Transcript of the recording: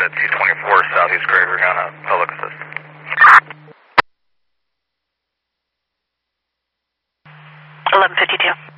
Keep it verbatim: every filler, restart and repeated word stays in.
at two twenty-four Southeast Greater Ghana, public assist. eleven fifty-two.